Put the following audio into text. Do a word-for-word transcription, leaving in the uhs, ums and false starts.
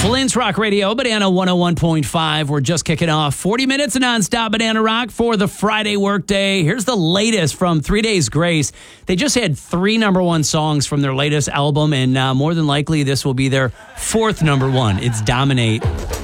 Flint's Rock Radio, Banana one oh one point five. We're just kicking off forty minutes of nonstop Banana Rock for the Friday workday. Here's the latest from Three Days Grace. They just had three number one songs from their latest album, and uh, more than likely this will be their fourth number one. It's Dominate.